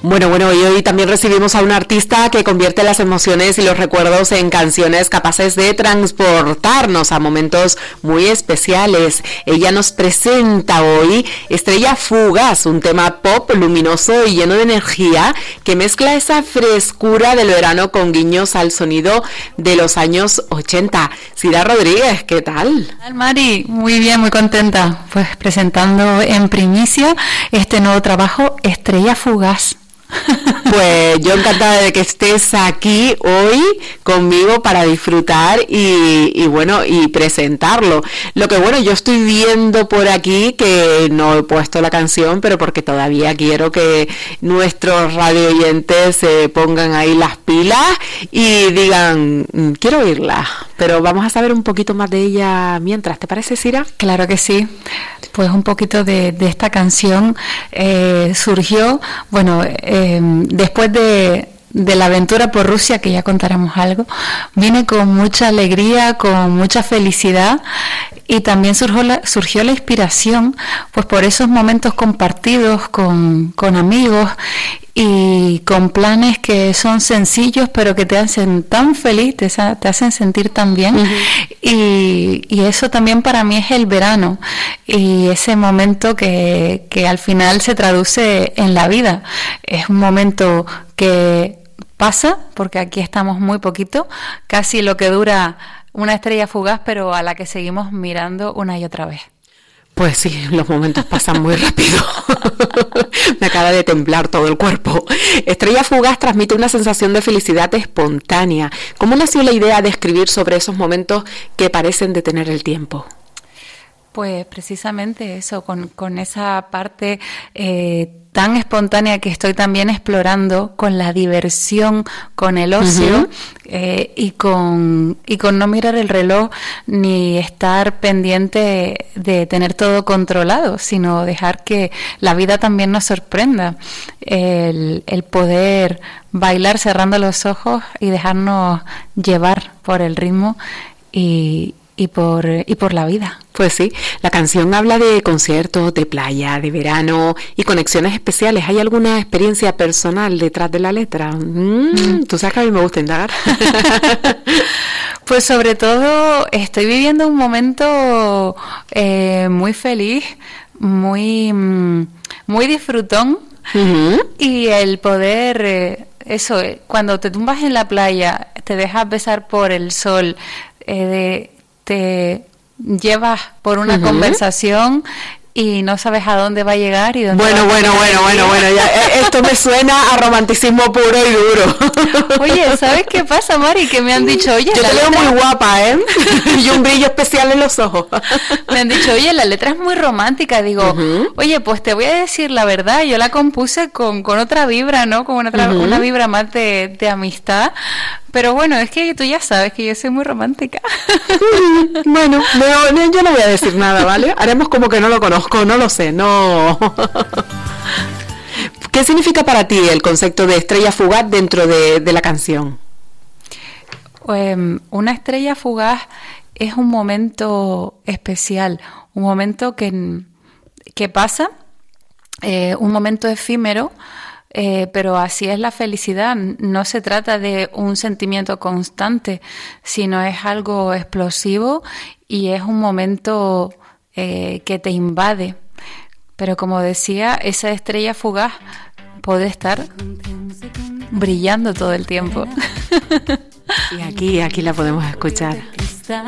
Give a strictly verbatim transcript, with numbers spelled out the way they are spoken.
Bueno, bueno, y hoy también recibimos a un artista que convierte las emociones y los recuerdos en canciones capaces de transportarnos a momentos muy especiales. Ella nos presenta hoy Estrella Fugaz, un tema pop luminoso y lleno de energía que mezcla esa frescura del verano con guiños al sonido de los años ochenta. Sira Rodríguez, ¿qué tal? ¿Qué tal, Mari? Muy bien, muy contenta. Pues presentando en primicia este nuevo trabajo, Estrella Fugaz. Pues yo encantada de que estés aquí hoy conmigo para disfrutar y, y bueno, y presentarlo. Lo que bueno, yo estoy viendo por aquí que no he puesto la canción, pero porque todavía quiero que nuestros radio oyentes se pongan ahí las pilas y digan, quiero oírla, pero vamos a saber un poquito más de ella mientras. ¿Te parece, Sira? Claro que sí. Pues un poquito de, de esta canción eh, surgió, bueno, eh, después de, de la aventura por Rusia, que ya contaremos algo, vine con mucha alegría, con mucha felicidad, y también surgió la, surgió la inspiración, pues por esos momentos compartidos con, con amigos y con planes que son sencillos pero que te hacen tan feliz, te, te hacen sentir tan bien. Uh-huh. y, y eso también para mí es el verano y ese momento que, que al final se traduce en la vida. Es un momento que pasa porque aquí estamos muy poquito, casi lo que dura una estrella fugaz, pero a la que seguimos mirando una y otra vez. Pues sí, los momentos pasan muy rápido. Me acaba de temblar todo el cuerpo. Estrella Fugaz transmite una sensación de felicidad espontánea. ¿Cómo nació la idea de escribir sobre esos momentos que parecen detener el tiempo? Pues precisamente eso, con, con esa parte eh, tan espontánea que estoy también explorando, con la diversión, con el ocio, uh-huh. eh, y con y con no mirar el reloj ni estar pendiente de tener todo controlado, sino dejar que la vida también nos sorprenda. El, el poder bailar cerrando los ojos y dejarnos llevar por el ritmo y y por y por la vida. Pues sí, la canción habla de conciertos, de playa, de verano y conexiones especiales. ¿Hay alguna experiencia personal detrás de la letra? Mm, mm. Tú sabes que a mí me gusta indagar. Pues sobre todo estoy viviendo un momento eh, muy feliz, muy muy disfrutón, uh-huh. y el poder eh, eso, cuando te tumbas en la playa, te dejas besar por el sol, eh, de te llevas por una uh-huh. conversación y no sabes a dónde va a llegar y dónde bueno, va bueno, a bueno, bueno, bueno, ya, esto me suena a romanticismo puro y duro. Oye, ¿sabes qué pasa, Mari? Que me han dicho, oye, yo la te letra... veo muy guapa, ¿eh? Y un brillo especial en los ojos. Me han dicho, oye, la letra es muy romántica. Digo, uh-huh. oye, pues te voy a decir la verdad, yo la compuse con, con otra vibra, ¿no? Con otra, uh-huh. una vibra más de, de amistad. Pero bueno, es que tú ya sabes que yo soy muy romántica. Bueno, no, no, yo no voy a decir nada, ¿vale? Haremos como que no lo conozco, no lo sé, no. ¿Qué significa para ti el concepto de estrella fugaz dentro de, de la canción? Pues, una estrella fugaz es un momento especial, un momento que, que pasa, eh, un momento efímero. Eh, pero así es la felicidad, no se trata de un sentimiento constante, sino es algo explosivo y es un momento eh, que te invade. Pero como decía, esa estrella fugaz puede estar brillando todo el tiempo. Y aquí, aquí la podemos escuchar.